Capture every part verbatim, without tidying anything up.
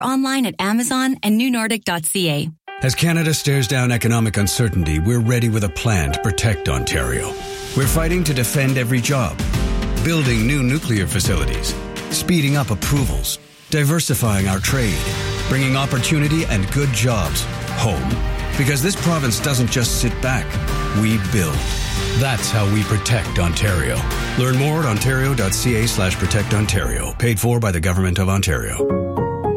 Online at Amazon and new nordic dot c a. As Canada stares down economic uncertainty, we're ready with a plan to protect Ontario. We're fighting to defend every job, building new nuclear facilities, speeding up approvals, diversifying our trade, bringing opportunity and good jobs home. Because this province doesn't just sit back, we build. That's how we protect Ontario. Learn more at ontario dot c a slash protect Ontario. Paid for by the Government of Ontario.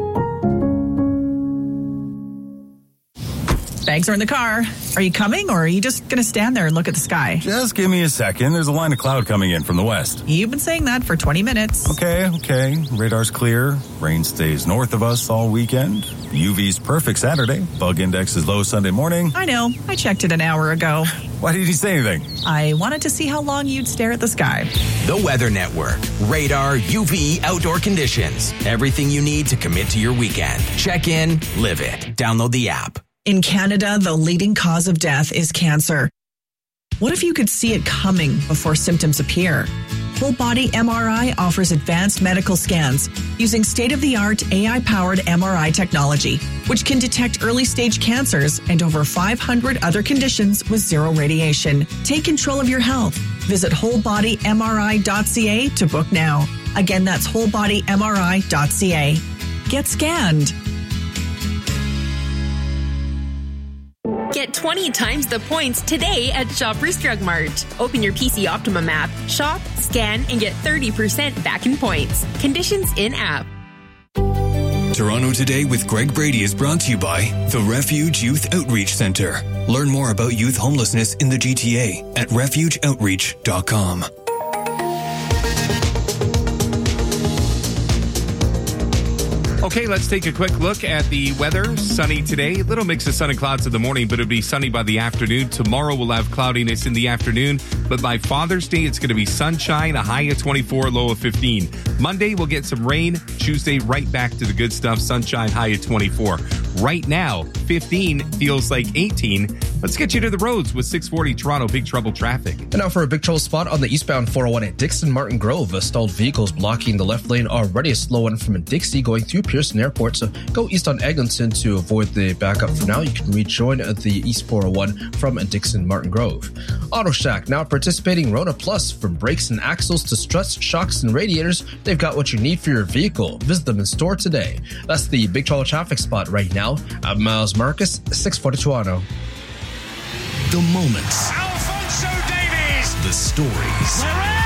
Bags are in the car. Are you coming, or are you just going to stand there and look at the sky? Just give me a second. There's a line of cloud coming in from the west. You've been saying that for twenty minutes. Okay, okay. Radar's clear. Rain stays north of us all weekend. U V's perfect Saturday. Bug index is low Sunday morning. I know. I checked it an hour ago. Why did you say anything? I wanted to see how long you'd stare at the sky. The Weather Network. Radar, U V, outdoor conditions. Everything you need to commit to your weekend. Check in, live it. Download the app. In Canada, the leading cause of death is cancer. What if you could see it coming before symptoms appear? Whole Body M R I offers advanced medical scans using state-of-the-art A I-powered M R I technology, which can detect early-stage cancers and over five hundred other conditions with zero radiation. Take control of your health. Visit whole body m r i dot c a to book now. Again, that's whole body m r i dot c a. Get scanned. Get twenty times the points today at Shoppers Drug Mart. Open your P C Optimum app, shop, scan, and get thirty percent back in points. Conditions in-app. Toronto Today with Greg Brady is brought to you by the Refuge Youth Outreach Centre. Learn more about youth homelessness in the G T A at refuge outreach dot com. Okay, let's take a quick look at the weather. Sunny today. Little mix of sun and clouds in the morning, but it'll be sunny by the afternoon. Tomorrow we'll have cloudiness in the afternoon, but by Father's Day it's going to be sunshine, a high of twenty-four, low of fifteen. Monday we'll get some rain. Tuesday right back to the good stuff. Sunshine, high of twenty-four. Right now, fifteen feels like eighteen. Let's get you to the roads with six forty Toronto Big Trouble traffic. And now for a big trouble spot on the eastbound four oh one at Dixon Martin Grove. A stalled vehicles blocking the left lane. Already a slow one from Dixie going through Pearson Airport. So go east on Eglinton to avoid the backup for now. You can rejoin the East four oh one from Dixon Martin Grove. Auto Shack now participating Rona Plus. From brakes and axles to struts, shocks, and radiators, they've got what you need for your vehicle. Visit them in store today. That's the Big Trouble traffic spot right now. I'm Miles Marcus, six forty Toronto. The moments. Alphonso Davies. The stories.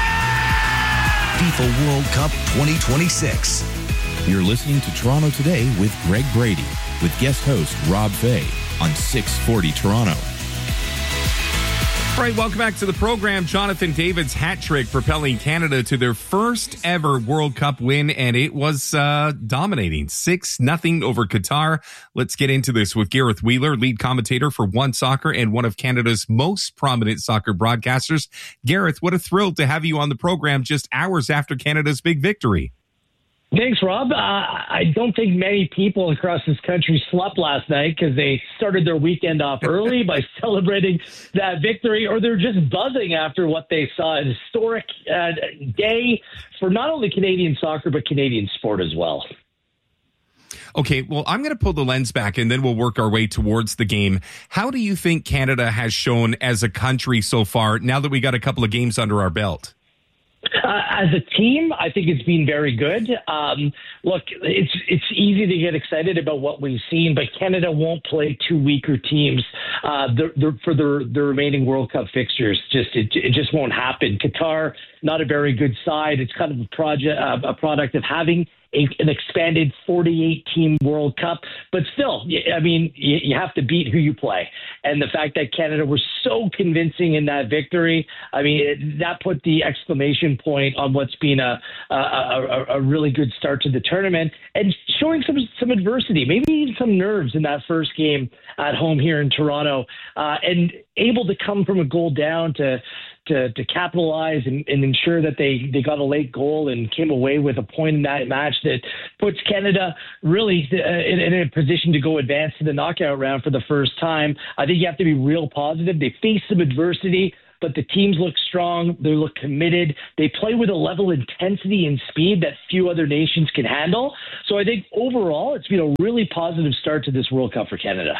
FIFA World Cup twenty twenty-six. You're listening to Toronto Today with Greg Brady, with guest host Rob Fay on six forty Toronto. All right, welcome back to the program. Jonathan David's hat trick propelling Canada to their first ever World Cup win, and it was uh, dominating. six nothing over Qatar. Let's get into this with Gareth Wheeler, lead commentator for One Soccer and one of Canada's most prominent soccer broadcasters. Gareth, what a thrill to have you on the program just hours after Canada's big victory. Thanks, Rob. Uh, I don't think many people across this country slept last night because they started their weekend off early by celebrating that victory, or they're just buzzing after what they saw. An historic uh, day for not only Canadian soccer, but Canadian sport as well. Okay, well, I'm going to pull the lens back and then we'll work our way towards the game. How do you think Canada has shown as a country so far, now that we got a couple of games under our belt? Uh, as a team, I think it's been very good. Um, look, it's it's easy to get excited about what we've seen, but Canada won't play two weaker teams uh, the, the, for the, the remaining World Cup fixtures. Just it, it just won't happen. Qatar, not a very good side. It's kind of a project, uh, a product of having a, an expanded forty-eight team World Cup, but still, I mean, you, you have to beat who you play. And the fact that Canada was so convincing in that victory, I mean, it, that put the exclamation point on what's been a, a, a, a really good start to the tournament, and showing some some adversity, maybe even some nerves in that first game at home here in Toronto, uh, and able to come from a goal down to to, to capitalize and, and ensure that they, they got a late goal and came away with a point in that match that puts Canada really in, in a position to go advance to the knockout round for the first time. I think you have to be real positive. They faced some adversity, but the teams look strong. They look committed. They play with a level of intensity and speed that few other nations can handle. So I think overall, it's been a really positive start to this World Cup for Canada.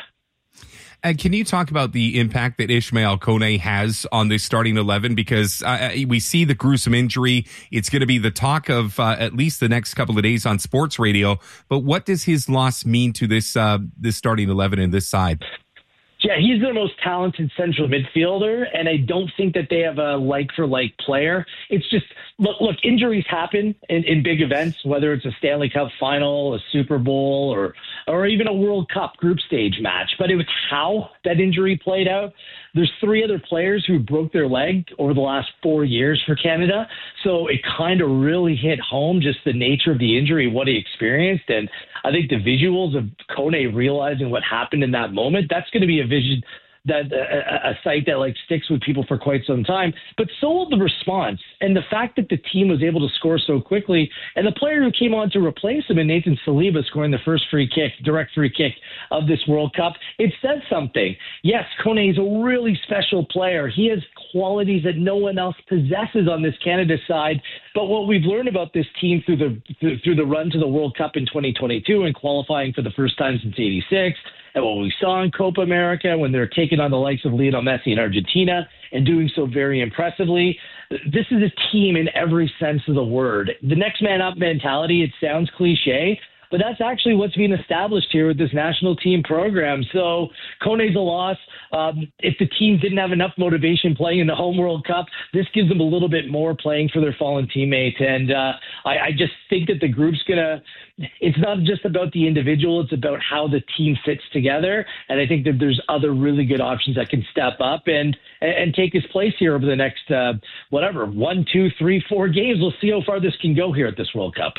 And can you talk about the impact that Ishmael Kone has on this starting eleven? Because uh, we see the gruesome injury. It's going to be the talk of uh, at least the next couple of days on sports radio. But what does his loss mean to this uh, this starting eleven and this side? Yeah, he's the most talented central midfielder, and I don't think that they have a like-for-like player. It's just, look, look injuries happen in, in big events, whether it's a Stanley Cup final, a Super Bowl, or or even a World Cup group stage match. But it was how that injury played out. There's three other players who broke their leg over the last four years for Canada, so it kind of really hit home, just the nature of the injury, what he experienced, and I think the visuals of Kone realizing what happened in that moment, that's going to be a vision that a, a sight that like sticks with people for quite some time. But so will the response and the fact that the team was able to score so quickly, and the player who came on to replace him, in Nathan Saliba, scoring the first free kick, direct free kick of this World Cup, it says something. Yes, Kone is a really special player. He has qualities that no one else possesses on this Canada side. But what we've learned about this team through the through the run to the World Cup in twenty twenty-two and qualifying for the first time since eighty-six, and what we saw in Copa America when they're taking on the likes of Lionel Messi in Argentina and doing so very impressively, this is a team in every sense of the word. The next man up mentality, it sounds cliche, but that's actually what's being established here with this national team program. So Kone's a loss. Um, if the team didn't have enough motivation playing in the home World Cup, this gives them a little bit more playing for their fallen teammates. And uh, I, I just think that the group's going to, it's not just about the individual, it's about how the team fits together. And I think that there's other really good options that can step up and, and take his place here over the next, uh, whatever, one, two, three, four games. We'll see how far this can go here at this World Cup.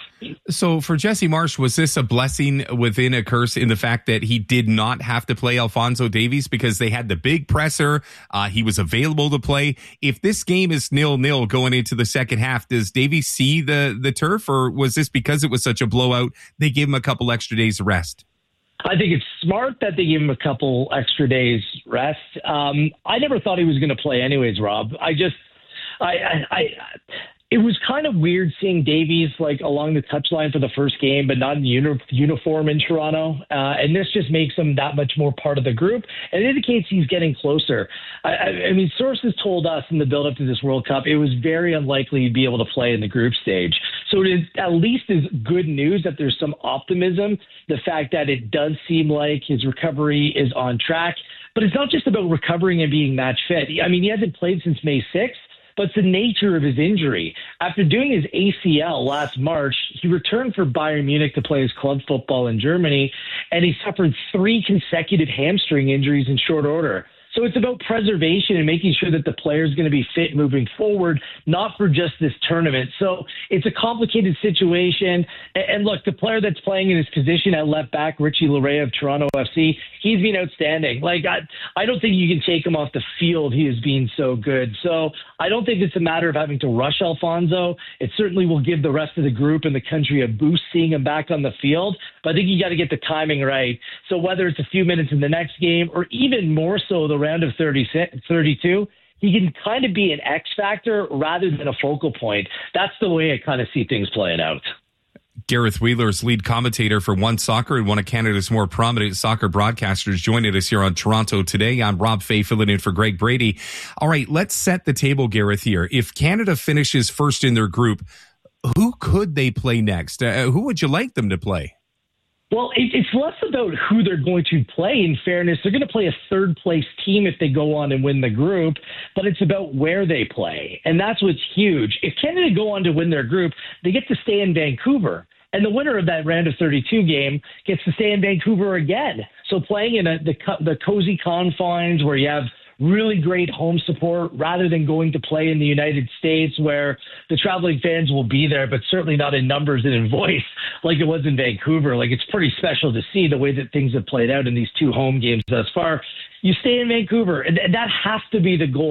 So for Jesse Marsch, was this a blessing within a curse in the fact that he did not have to play Alphonso Davies because they had the big presser? Uh, he was available to play. If this game is nil-nil going into the second half, does Davies see the, the turf, or was this because it was such a blowout, they gave him a couple extra days of rest? I think it's smart that they gave him a couple extra days rest. Um, I never thought he was going to play anyways, Rob. I just, I, I, I It was kind of weird seeing Davies like along the touchline for the first game, but not in uni- uniform in Toronto. Uh, and this just makes him that much more part of the group. And it indicates he's getting closer. I, I, I mean, sources told us in the build-up to this World Cup, it was very unlikely he'd be able to play in the group stage. So it is, at least is good news that there's some optimism. The fact that it does seem like his recovery is on track. But it's not just about recovering and being match fit. I mean, he hasn't played since May sixth. But it's the nature of his injury. After doing his A C L last March, he returned for Bayern Munich to play his club football in Germany, and he suffered three consecutive hamstring injuries in short order. So it's about preservation and making sure that the player is going to be fit moving forward, not for just this tournament. So it's a complicated situation. And look, the player that's playing in his position at left back, Richie Laryea of Toronto F C, he's been outstanding. Like, I, I don't think you can take him off the field. He has been so good. So I don't think it's a matter of having to rush Alphonso. It certainly will give the rest of the group and the country a boost seeing him back on the field. But I think you got to get the timing right. So whether it's a few minutes in the next game or even more so the round of thirty, thirty-two, he can kind of be an X factor rather than a focal point. That's the way I kind of see things playing out. Gareth Wheeler is lead commentator for One Soccer and one of Canada's more prominent soccer broadcasters, joining us here on Toronto Today. I'm Rob Fay, filling in for Greg Brady. All right, let's set the table, Gareth, here. If Canada finishes first in their group, who could they play next? Uh, who would you like them to play? Well, it, it's less about who they're going to play. In fairness, they're going to play a third-place team if they go on and win the group, but it's about where they play, and that's what's huge. If Canada go on to win their group, they get to stay in Vancouver, and the winner of that round of thirty-two game gets to stay in Vancouver again. So playing in a, the the cozy confines where you have really great home support rather than going to play in the United States where the traveling fans will be there, but certainly not in numbers and in voice like it was in Vancouver. Like, it's pretty special to see the way that things have played out in these two home games thus far. You stay in Vancouver, and that has to be the goal.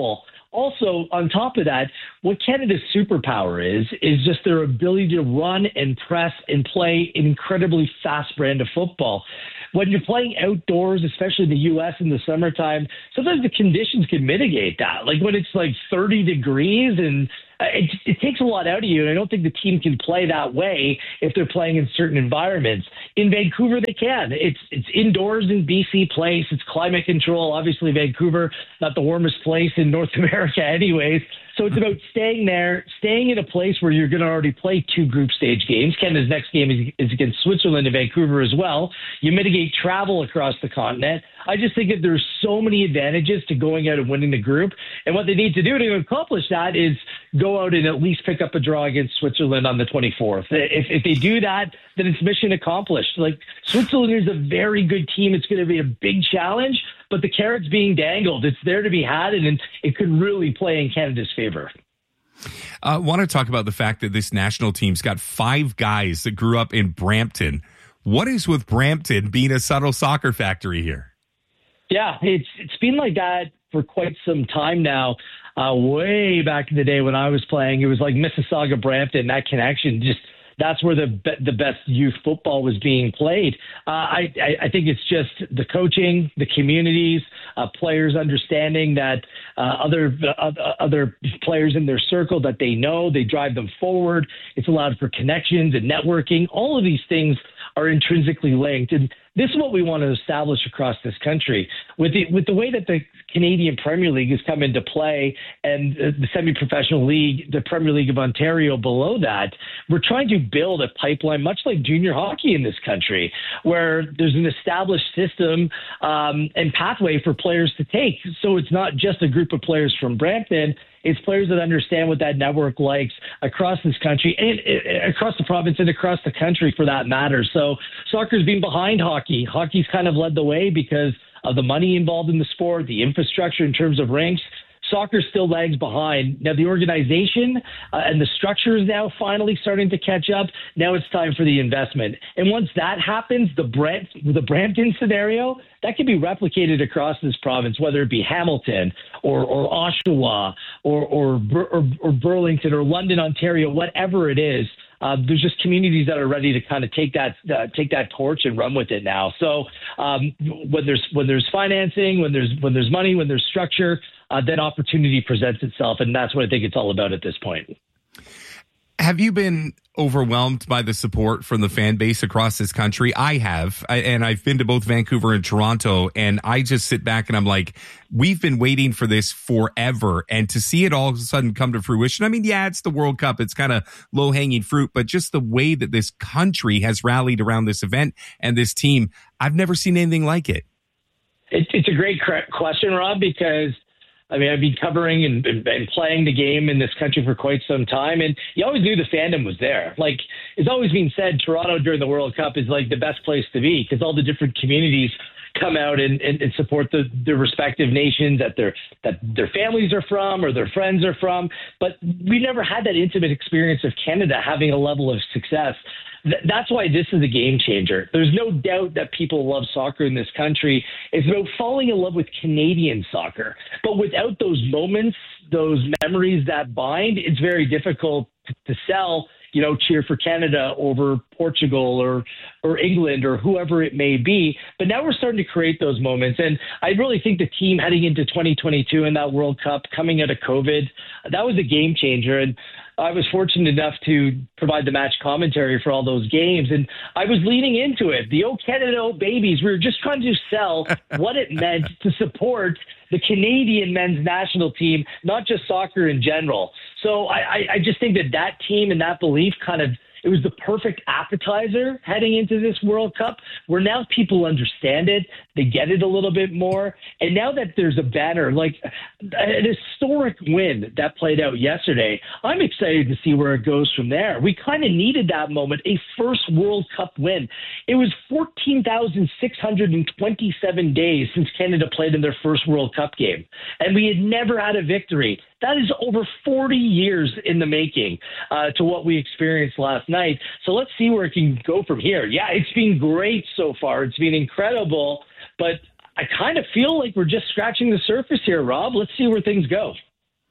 Also, on top of that, what Canada's superpower is, is just their ability to run and press and play an incredibly fast brand of football. When you're playing outdoors, especially in the U S in the summertime, sometimes the conditions can mitigate that. Like when it's like thirty degrees and it, it takes a lot out of you. And I don't think the team can play that way if they're playing in certain environments. In Vancouver, they can. It's it's indoors in B C Place. It's climate control. Obviously, Vancouver, not the warmest place in North America anyways. So it's about staying there, staying in a place where you're going to already play two group stage games. Canada's next game is, is against Switzerland and Vancouver as well. You mitigate travel across the continent. I just think that there's so many advantages to going out and winning the group. And what they need to do to accomplish that is go out and at least pick up a draw against Switzerland on the twenty-fourth. If, if they do that, then it's mission accomplished. Like, Switzerland is a very good team. It's going to be a big challenge, but the carrot's being dangled. It's there to be had, and it could really play in Canada's favor. I uh, want to talk about the fact that this national team's got five guys that grew up in Brampton. What is with Brampton being a subtle soccer factory here? Yeah, it's it's been like that for quite some time now. Uh, way back in the day when I was playing, it was like Mississauga, Brampton, that connection. Just that's where the be- the best youth football was being played. Uh, I, I I think it's just the coaching, the communities, uh, players understanding that uh, other uh, other players in their circle that they know, they drive them forward. It's allowed for connections and networking. All of these things are intrinsically linked, and this is what we want to establish across this country. With the with the way that the Canadian Premier League has come into play and the semi-professional league, the Premier League of Ontario below that, we're trying to build a pipeline, much like junior hockey in this country, where there's an established system um, and pathway for players to take. So it's not just a group of players from Brampton. It's players that understand what that network likes across this country and uh, across the province and across the country for that matter. So soccer's been behind hockey. Hockey's kind of led the way because of the money involved in the sport, the infrastructure in terms of rinks. Soccer still lags behind. Now, the organization uh, and the structure is now finally starting to catch up. Now it's time for the investment. And once that happens, the Brant- the Brampton scenario, that can be replicated across this province, whether it be Hamilton or, or Oshawa or, or, or, or Burlington or London, Ontario, whatever it is. Uh, there's just communities that are ready to kind of take that uh, take that torch and run with it now. So um, when there's when there's financing, when there's when there's money, when there's structure, uh, then opportunity presents itself, and that's what I think it's all about at this point. Have you been overwhelmed by the support from the fan base across this country? I have, I, and I've been to both Vancouver and Toronto, and I just sit back and I'm like, we've been waiting for this forever, and to see it all of a sudden come to fruition. I mean, yeah, it's the World Cup. It's kind of low-hanging fruit, but just the way that this country has rallied around this event and this team, I've never seen anything like it. it it's a great question, Rob, because I mean, I've been covering and, and, and playing the game in this country for quite some time, and you always knew the fandom was there. Like, it's always been said, Toronto during the World Cup is like the best place to be because all the different communities come out and, and, and support the, their respective nations that their that their families are from or their friends are from. But we never had that intimate experience of Canada having a level of success. That's why this is a game changer. There's no doubt that people love soccer in this country. It's about falling in love with Canadian soccer. But without those moments, those memories that bind, it's very difficult to sell, you know, cheer for Canada over Portugal or or England or whoever it may be. But now we're starting to create those moments. And I really think the team heading into twenty twenty-two in that World Cup, coming out of COVID, that was a game changer. And I was fortunate enough to provide the match commentary for all those games, and I was leaning into it. The "Oh Canada, oh babies," we were just trying to sell what it meant to support the Canadian men's national team, not just soccer in general. So I, I just think that that team and that belief kind of, it was the perfect appetizer heading into this World Cup, where now people understand it, they get it a little bit more. And now that there's a banner, like an historic win that played out yesterday, I'm excited to see where it goes from there. We kind of needed that moment, a first World Cup win. It was fourteen thousand six hundred twenty-seven days since Canada played in their first World Cup game, and we had never had a victory. That is over forty years in the making uh, to what we experienced last night. So let's see where it can go from here. Yeah, it's been great so far. It's been incredible, but I kind of feel like we're just scratching the surface here, Rob. Let's see where things go.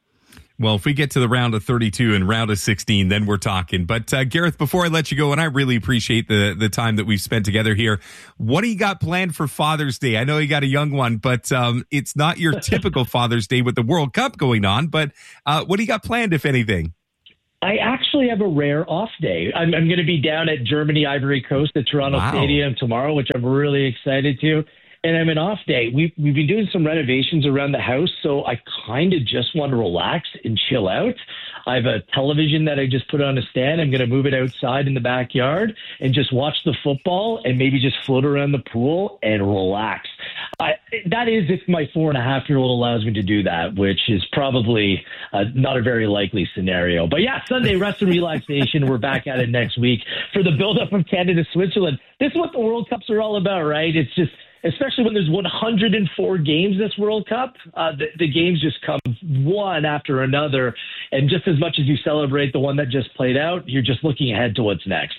Well, if we get to the round of thirty-two and round of sixteen, then we're talking. But uh, Gareth, before I let you go, and I really appreciate the the time that we've spent together here, what do you got planned for Father's Day? I know you got a young one, but um, it's not your typical Father's Day with the World Cup going on. But uh, what do you got planned, if anything? I actually have a rare off day. I'm, I'm going to be down at Germany, Ivory Coast at Toronto Wow. Stadium tomorrow, which I'm really excited to. And I'm an off day. We've, we've been doing some renovations around the house, so I kind of just want to relax and chill out. I have a television that I just put on a stand. I'm going to move it outside in the backyard and just watch the football and maybe just float around the pool and relax. I, that is if my four and a half year old allows me to do that, which is probably uh, not a very likely scenario. But yeah, Sunday rest and relaxation. We're back at it next week for the buildup of Canada, Switzerland. This is what the World Cups are all about, right? It's just, especially when there's one hundred four games this World Cup, uh, the, the games just come one after another. And just as much as you celebrate the one that just played out, you're just looking ahead to what's next.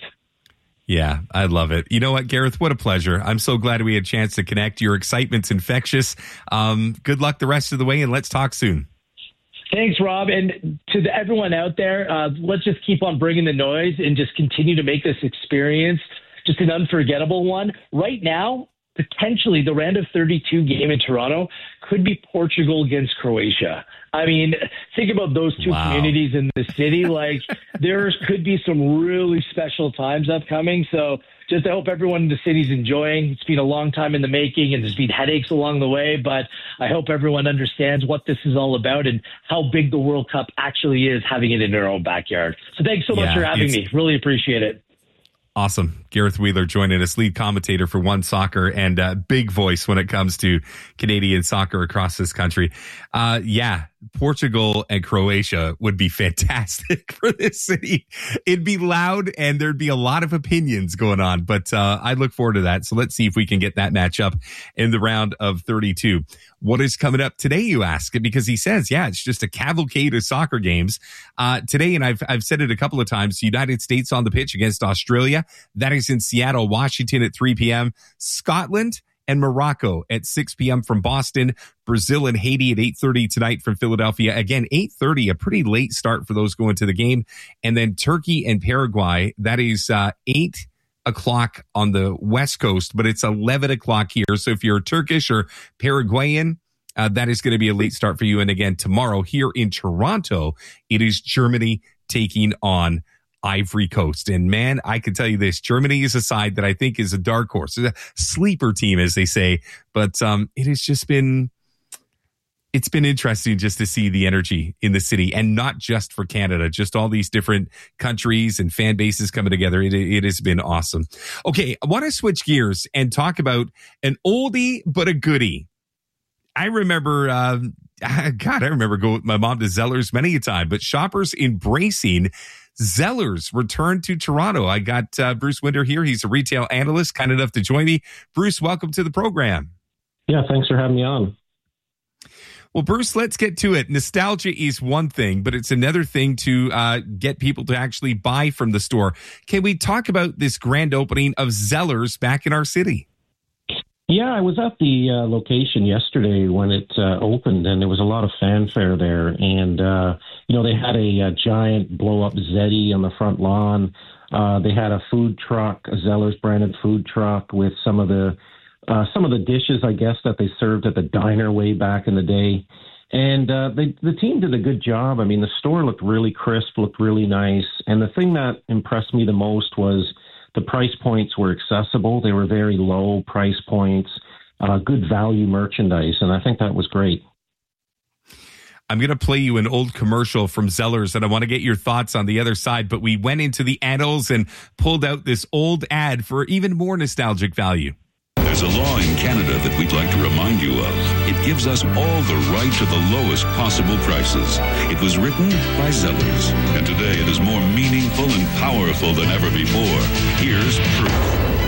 Yeah, I love it. You know what, Gareth? What a pleasure. I'm so glad we had a chance to connect. Your excitement's infectious. Um, good luck the rest of the way, and let's talk soon. Thanks, Rob. And to the, everyone out there, uh, let's just keep on bringing the noise and just continue to make this experience just an unforgettable one. Right now, potentially the round of thirty-two game in Toronto could be Portugal against Croatia. I mean, think about those two Wow. communities in the city. Like, there could be some really special times upcoming. So just I hope everyone in the city's enjoying. It's been a long time in the making, and there's been headaches along the way, but I hope everyone understands what this is all about and how big the World Cup actually is, having it in their own backyard. So thanks so much Yeah, for having it's- me. Really appreciate it. Awesome. Gareth Wheeler joining us, lead commentator for One Soccer and uh, big voice when it comes to Canadian soccer across this country. Uh, yeah, Portugal and Croatia would be fantastic for this city. It'd be loud and there'd be a lot of opinions going on, but uh, I look forward to that. So let's see if we can get that match up in the round of thirty-two. What is coming up today, you ask? Because he says, yeah, it's just a cavalcade of soccer games uh, today. And I've, I've said it a couple of times, United States on the pitch against Australia. That is in Seattle, Washington at three p.m. Scotland and Morocco at six p.m. from Boston. Brazil and Haiti at eight thirty tonight from Philadelphia. Again, eight thirty, a pretty late start for those going to the game. And then Turkey and Paraguay, that is uh, eight o'clock on the West Coast, but it's eleven o'clock here. So if you're Turkish or Paraguayan, uh, that is going to be a late start for you. And again, tomorrow here in Toronto, it is Germany taking on Ivory Coast. And man, I can tell you this, Germany is a side that I think is a dark horse, a sleeper team, as they say. But um, it has just been, it's been interesting just to see the energy in the city, and not just for Canada, just all these different countries and fan bases coming together. It, it has been awesome. Okay, I want to switch gears and talk about an oldie but a goodie. I remember, uh, God, I remember going with my mom to Zellers many a time, but shoppers embracing Zellers returned to Toronto. I got uh, Bruce Winder here. He's a retail analyst, kind enough to join me. Bruce, welcome to the program. Yeah, thanks for having me on. Well, Bruce, let's get to it. Nostalgia is one thing, but it's another thing to uh, get people to actually buy from the store. Can we talk about this grand opening of Zellers back in our city? Yeah, I was at the uh, location yesterday when it uh, opened, and there was a lot of fanfare there. And, uh, you know, they had a, a giant blow-up Zeddy on the front lawn. Uh, they had a food truck, a Zellers branded food truck with some of the uh, some of the dishes, I guess, that they served at the diner way back in the day. And uh, they, the team did a good job. I mean, the store looked really crisp, looked really nice. And the thing that impressed me the most was the price points were accessible. They were very low price points, uh, good value merchandise. And I think that was great. I'm going to play you an old commercial from Zellers, and I want to get your thoughts on the other side. But we went into the annals and pulled out this old ad for even more nostalgic value. There's a law in Canada that we'd like to remind you of. It gives us all the right to the lowest possible prices. It was written by Zellers, and today it is more meaningful and powerful than ever before. Here's proof.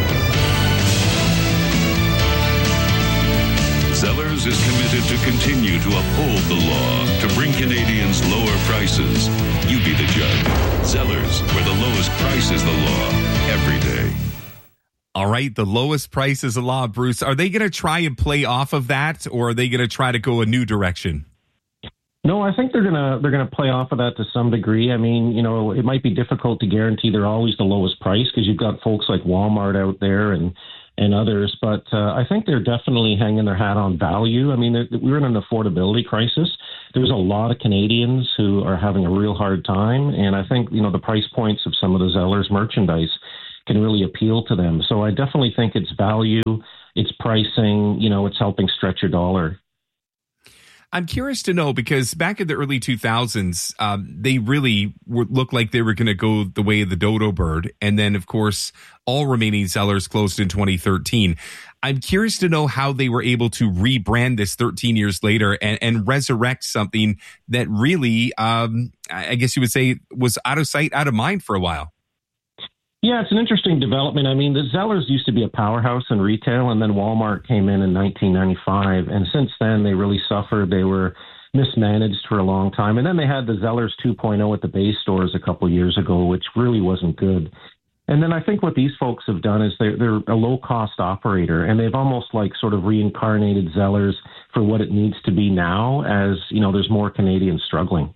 Zellers is committed to continue to uphold the law, to bring Canadians lower prices. You be the judge. Zellers, where the lowest price is the law, every day. All right, the lowest price is the law, Bruce. Are they going to try and play off of that, or are they going to try to go a new direction? No, I think they're gonna they're gonna play off of that to some degree. I mean, you know, it might be difficult to guarantee they're always the lowest price because you've got folks like Walmart out there and and others, but uh, I think they're definitely hanging their hat on value. I mean, we're in an affordability crisis. There's a lot of Canadians who are having a real hard time, and I think, you know, the price points of some of the Zellers merchandise can really appeal to them. So I definitely think it's value, it's pricing, you know, it's helping stretch your dollar. I'm curious to know, because back in the early two thousands, um, they really were, looked like they were going to go the way of the dodo bird. And then, of course, all remaining Zellers closed in twenty thirteen. I'm curious to know how they were able to rebrand this thirteen years later and, and resurrect something that really, um, I guess you would say, was out of sight, out of mind for a while. Yeah, it's an interesting development. I mean, the Zellers used to be a powerhouse in retail, and then Walmart came in in nineteen ninety-five. And since then, they really suffered. They were mismanaged for a long time. And then they had the Zellers two point oh at the base stores a couple of years ago, which really wasn't good. And then I think what these folks have done is they're, they're a low-cost operator, and they've almost like sort of reincarnated Zellers for what it needs to be now as, you know, there's more Canadians struggling.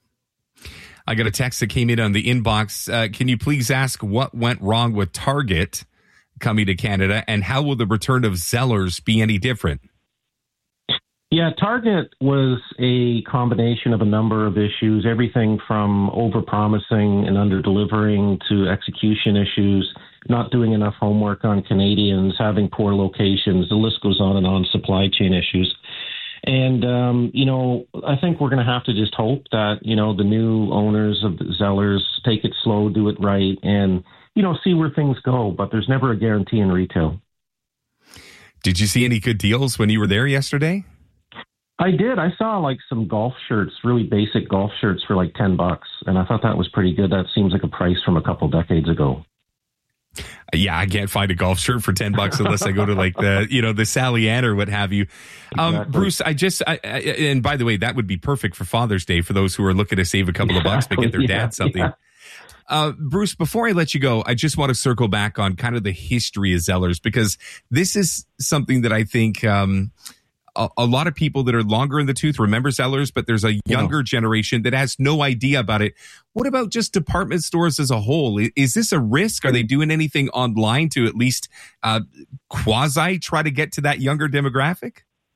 I got a text that came in on the inbox. Uh, can you please ask what went wrong with Target coming to Canada, and how will the return of Zellers be any different? Yeah, Target was a combination of a number of issues, everything from overpromising and under-delivering to execution issues, not doing enough homework on Canadians, having poor locations. The list goes on and on, supply chain issues. And, um, you know, I think we're going to have to just hope that, you know, the new owners of the Zellers take it slow, do it right, and, you know, see where things go. But there's never a guarantee in retail. Did you see any good deals when you were there yesterday? I did. I saw like some golf shirts, really basic golf shirts for like ten bucks. And I thought that was pretty good. That seems like a price from a couple decades ago. Yeah, I can't find a golf shirt for ten bucks unless I go to like the, you know, the Sally Ann or what have you. Um, exactly. Bruce, I just, I, I, and by the way, that would be perfect for Father's Day for those who are looking to save a couple exactly. of bucks to get their dad yeah, something. Yeah. Uh, Bruce, before I let you go, I just want to circle back on kind of the history of Zellers, because this is something that I think, um, A, a lot of people that are longer in the tooth remember Zellers, but there's a younger yeah. generation that has no idea about it. What about just department stores as a whole? Is this a risk? Are they doing anything online to at least uh, quasi try to get to that younger demographic?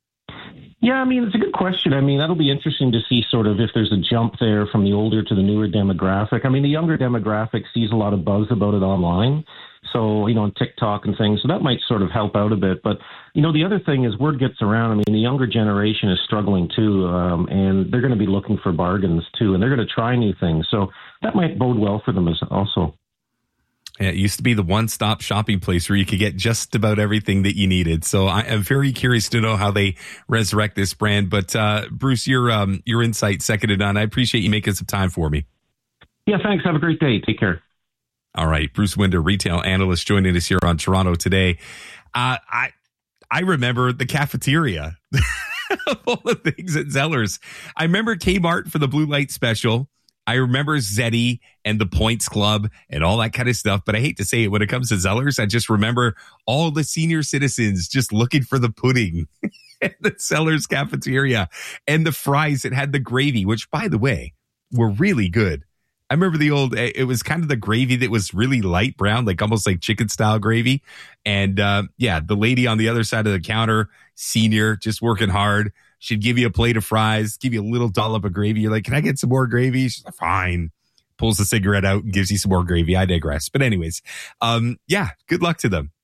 Yeah, I mean, it's a good question. I mean, that'll be interesting to see sort of if there's a jump there from the older to the newer demographic. I mean, the younger demographic sees a lot of buzz about it online. So, you know, on TikTok and things. So that might sort of help out a bit. But, you know, the other thing is word gets around. I mean, the younger generation is struggling too, um, and they're going to be looking for bargains too, and they're going to try new things. So that might bode well for them as also. Yeah, it used to be the one-stop shopping place where you could get just about everything that you needed. So I am very curious to know how they resurrect this brand. But uh, Bruce, your um, your insight seconded on. I appreciate you making some time for me. Yeah, thanks. Have a great day. Take care. All right, Bruce Winder, retail analyst, joining us here on Toronto Today. Uh, I I remember the cafeteria of all the things at Zellers. I remember Kmart for the Blue Light Special. I remember Zeddy and the Points Club and all that kind of stuff. But I hate to say it, when it comes to Zellers, I just remember all the senior citizens just looking for the pudding at the Zellers cafeteria and the fries that had the gravy, which, by the way, were really good. I remember the old, it was kind of the gravy that was really light brown, like almost like chicken style gravy. And uh, yeah, the lady on the other side of the counter, senior, just working hard. She'd give you a plate of fries, give you a little dollop of gravy. You're like, can I get some more gravy? She's like, fine. Pulls the cigarette out and gives you some more gravy. I digress. But anyways, um, yeah, good luck to them.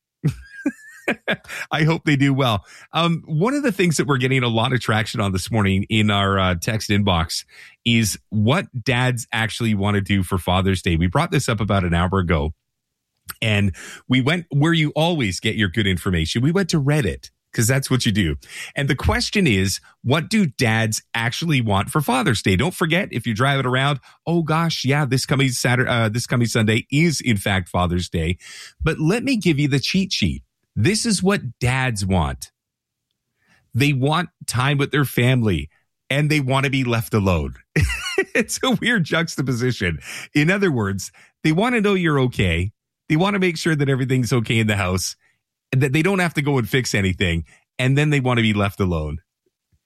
I hope they do well. Um, one of the things that we're getting a lot of traction on this morning in our uh, text inbox is what dads actually want to do for Father's Day. We brought this up about an hour ago, and we went where you always get your good information. We went to Reddit, because that's what you do. And the question is, what do dads actually want for Father's Day? Don't forget, if you're driving around, oh gosh, yeah, this coming Saturday, uh, this coming Sunday is in fact Father's Day. But let me give you the cheat sheet. This is what dads want. They want time with their family, and they want to be left alone. It's a weird juxtaposition. In other words, they want to know you're okay. They want to make sure that everything's okay in the house, that they don't have to go and fix anything, and then they want to be left alone.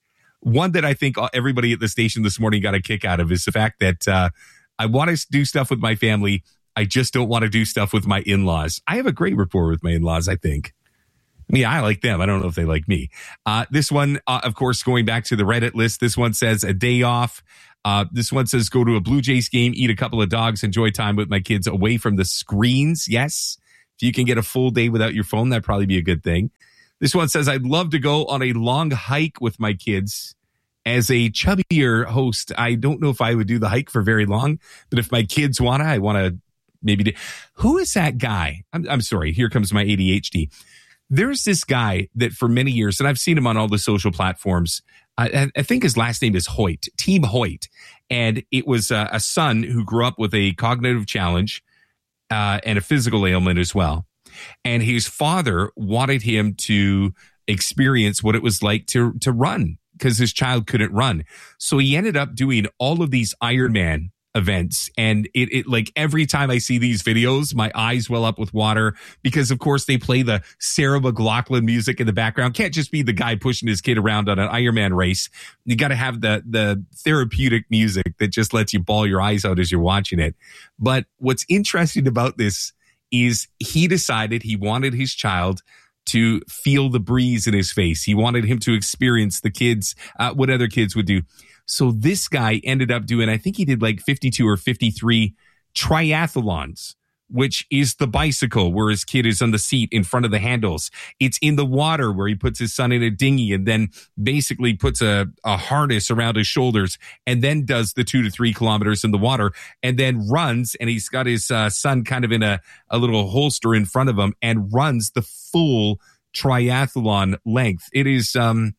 One that I think everybody at the station this morning got a kick out of is the fact that uh, I want to do stuff with my family. I just don't want to do stuff with my in-laws. I have a great rapport with my in-laws, I think. I mean, I like them. I don't know if they like me. Uh, this one, uh, of course, going back to the Reddit list, this one says a day off. Uh, this one says go to a Blue Jays game, eat a couple of dogs, enjoy time with my kids away from the screens. Yes. If you can get a full day without your phone, that'd probably be a good thing. This one says I'd love to go on a long hike with my kids. As a chubbier host, I don't know if I would do the hike for very long, but if my kids want to, I want to maybe do. Who is that guy? I'm, I'm sorry. Here comes my A D H D. There's this guy that for many years, and I've seen him on all the social platforms. I, I think his last name is Hoyt, Team Hoyt. And it was uh, a son who grew up with a cognitive challenge uh, and a physical ailment as well. And his father wanted him to experience what it was like to, to run because his child couldn't run. So he ended up doing all of these Ironman events. And it, it like every time I see these videos, my eyes well up with water because of course they play the Sarah McLachlan music in the background. Can't just be the guy pushing his kid around on an Ironman race. You got to have the, the therapeutic music that just lets you bawl your eyes out as you're watching it. But what's interesting about this is he decided he wanted his child to feel the breeze in his face. He wanted him to experience the kids, uh, what other kids would do. So this guy ended up doing, I think he did like fifty-two or fifty-three triathlons, which is the bicycle where his kid is on the seat in front of the handles. It's in the water where he puts his son in a dinghy and then basically puts a, a harness around his shoulders and then does the two to three kilometers in the water and then runs. And he's got his uh, son kind of in a, a little holster in front of him and runs the full triathlon length. It is, um,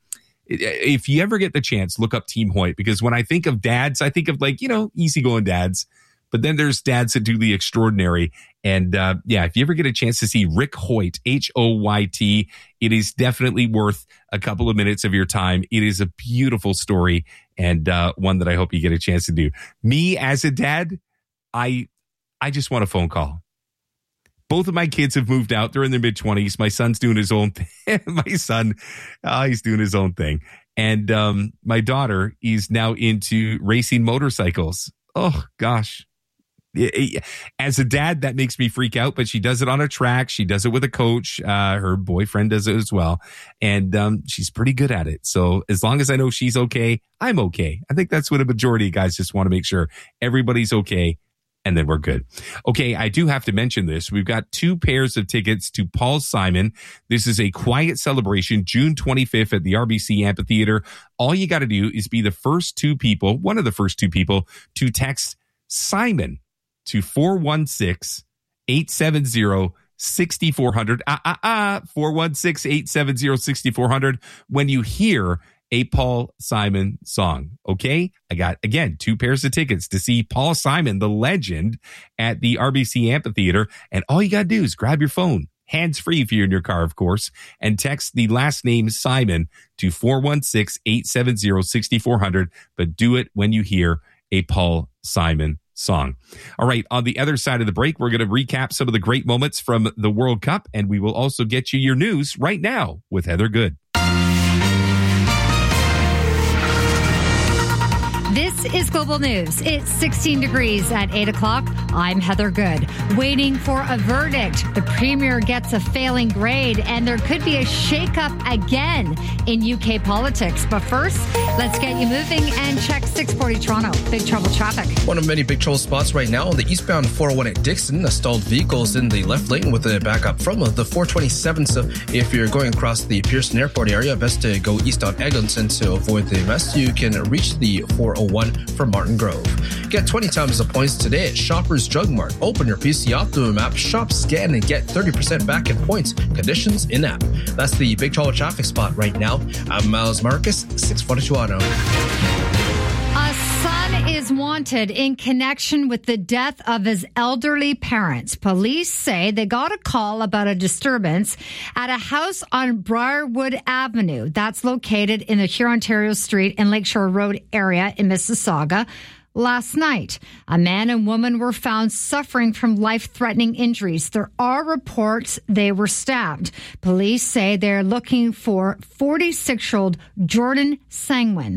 if you ever get the chance, look up Team Hoyt, because when I think of dads, I think of like, you know, easygoing dads. But then there's dads that do the extraordinary. And uh, yeah, if you ever get a chance to see Rick Hoyt, H O Y T, it is definitely worth a couple of minutes of your time. It is a beautiful story and uh, one that I hope you get a chance to do. Me as a dad, I I just want a phone call. Both of my kids have moved out. They're in their mid-twenties. My son's doing his own thing. My son, uh, he's doing his own thing. And um, my daughter is now into racing motorcycles. Oh, gosh. As a dad, that makes me freak out, but she does it on a track. She does it with a coach. Uh, her boyfriend does it as well. And um, she's pretty good at it. So as long as I know she's okay, I'm okay. I think that's what a majority of guys just want to make sure everybody's okay. And then we're good. Okay, I do have to mention this. We've got two pairs of tickets to Paul Simon. This is a quiet celebration, June twenty-fifth at the R B C Amphitheater. All you got to do is be the first two people, one of the first two people, to text Simon to four one six, eight seven zero, six four zero zero. Ah, ah, ah, four one six, eight seven zero, six four zero zero when you hear a Paul Simon song. Okay. I got, again, two pairs of tickets to see Paul Simon, the legend, at the R B C Amphitheater. And all you got to do is grab your phone, hands free if you're in your car, of course, and text the last name Simon to four one six, eight seven zero, six four zero zero. But do it when you hear a Paul Simon song. All right. On the other side of the break, we're going to recap some of the great moments from the World Cup. And we will also get you your news right now with Heather Good. This is Global News. It's sixteen degrees at eight o'clock. I'm Heather Good. Waiting for a verdict. The premier gets a failing grade, and there could be a shakeup again in U K politics. But first, let's get you moving and check six forty Toronto. Big trouble traffic. One of many big trouble spots right now on the eastbound four oh one at Dixon. A stalled vehicles in the left lane with a backup from the four twenty-seven. So if you're going across the Pearson Airport area, best to go east on Eglinton to avoid the mess. You can reach the four oh one from Martin Grove. Get twenty times the points today at Shoppers Drug Mart. Open your P C Optimum app, shop, scan, and get thirty percent back in points. Conditions in app. That's the big trouble traffic spot right now. I'm Miles Marcus, six forty Toronto. A son is wanted in connection with the death of his elderly parents. Police say they got a call about a disturbance at a house on Briarwood Avenue. That's located in the Hurontario Street and Lakeshore Road area in Mississauga. last night. A man and woman were found suffering from life-threatening injuries. There are reports they were stabbed. Police say they're looking for forty-six-year-old Jordan Sangwin.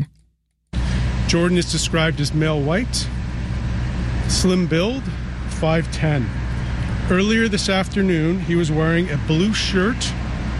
Jordan is described as male white, slim build, five ten. Earlier this afternoon, he was wearing a blue shirt,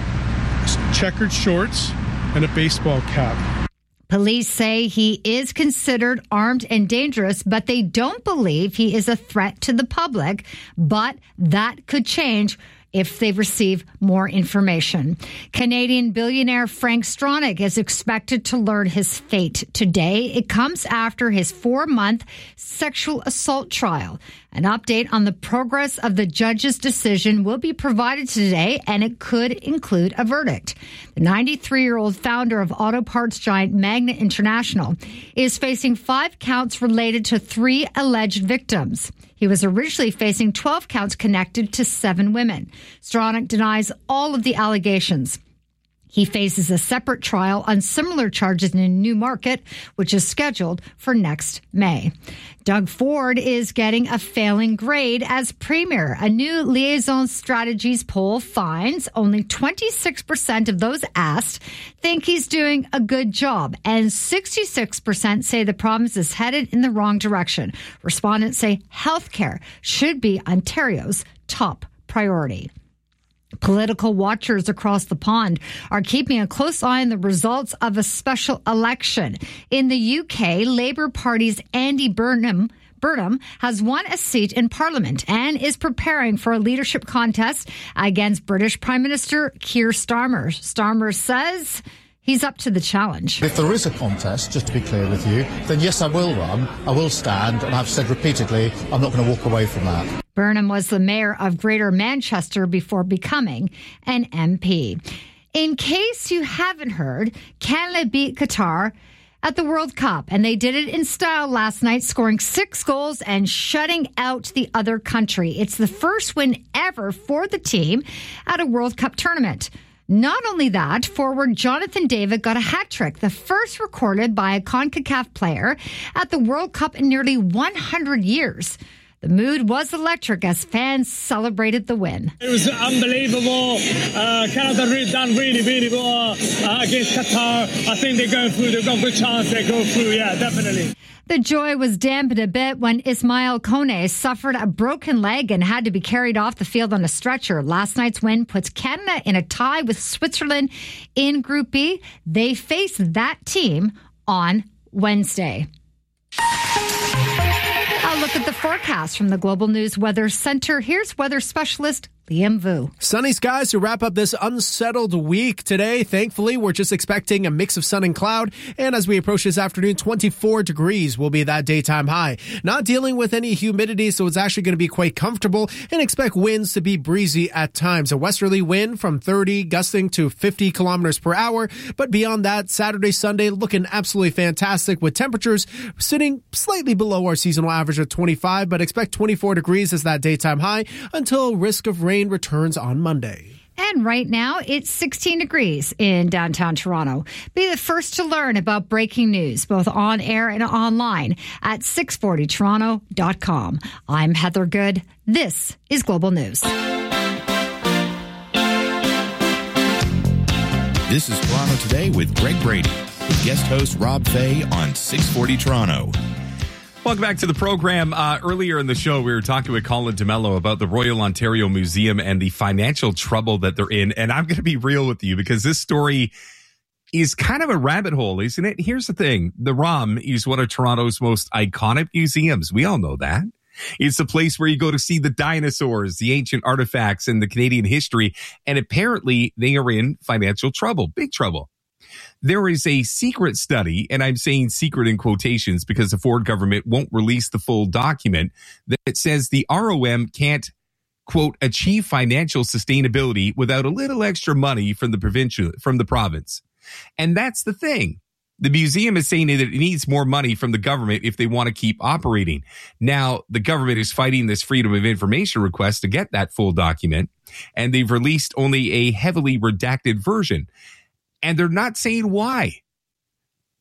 checkered shorts, and a baseball cap. Police say he is considered armed and dangerous, but they don't believe he is a threat to the public. But that could change if they receive more information. Canadian billionaire Frank Stronach is expected to learn his fate today. It comes after his four-month sexual assault trial. An update on the progress of the judge's decision will be provided today, and it could include a verdict. The ninety-three-year-old founder of auto parts giant Magna International is facing five counts related to three alleged victims. He was originally facing twelve counts connected to seven women. Stronach denies all of the allegations. He faces a separate trial on similar charges in Newmarket, which is scheduled for next May. Doug Ford is getting a failing grade as premier. A new Liaison Strategies poll finds only twenty-six percent of those asked think he's doing a good job, and sixty-six percent say the province is headed in the wrong direction. Respondents say healthcare should be Ontario's top priority. Political watchers across the pond are keeping a close eye on the results of a special election. In the U K, Labour Party's Andy Burnham Burnham has won a seat in Parliament and is preparing for a leadership contest against British Prime Minister Keir Starmer. Starmer says he's up to the challenge. If there is a contest, just to be clear with you, then yes, I will run, I will stand, and I've said repeatedly, I'm not going to walk away from that. Burnham was the mayor of Greater Manchester before becoming an M P. In case you haven't heard, Canada beat Qatar at the World Cup, and they did it in style last night, scoring six goals and shutting out the other country. It's the first win ever for the team at a World Cup tournament. Not only that, forward Jonathan David got a hat trick, the first recorded by a CONCACAF player at the World Cup in nearly one hundred years. The mood was electric as fans celebrated the win. It was unbelievable. Uh, Canada really done really, really well uh, against Qatar. I think they're going through. They've got a good chance they go through. Yeah, definitely. The joy was dampened a bit when Ismail Kone suffered a broken leg and had to be carried off the field on a stretcher. Last night's win puts Canada in a tie with Switzerland in Group B. They face that team on Wednesday. A look at the forecast from the Global News Weather Center. Here's weather specialist Liam Vu. Sunny skies to wrap up this unsettled week today. Thankfully, we're just expecting a mix of sun and cloud. And as we approach this afternoon, twenty-four degrees will be that daytime high. Not dealing with any humidity, so it's actually going to be quite comfortable, and expect winds to be breezy at times. A westerly wind from thirty gusting to fifty kilometers per hour. But beyond that, Saturday, Sunday looking absolutely fantastic with temperatures sitting slightly below our seasonal average of twenty-five, but expect twenty-four degrees as that daytime high until risk of rain returns on Monday. And right now, it's sixteen degrees in downtown Toronto. Be the first to learn about breaking news, both on air and online, at six forty toronto dot com. I'm Heather Good. This is Global News. This is Toronto Today with Greg Brady, with guest host Rob Fay on six forty Toronto. Welcome back to the program. Uh, earlier in the show, we were talking with Colin DeMello about the Royal Ontario Museum and the financial trouble that they're in. And I'm going to be real with you because this story is kind of a rabbit hole, isn't it? Here's the thing. The R O M is one of Toronto's most iconic museums. We all know that. It's a place where you go to see the dinosaurs, the ancient artifacts, and the Canadian history. And apparently they are in financial trouble, big trouble. There is a secret study, and I'm saying secret in quotations because the Ford government won't release the full document, that says the R O M can't, quote, achieve financial sustainability without a little extra money from the provincial, from the province. And that's the thing. The museum is saying that it needs more money from the government if they want to keep operating. Now, the government is fighting this Freedom of Information request to get that full document, and they've released only a heavily redacted version. And they're not saying why.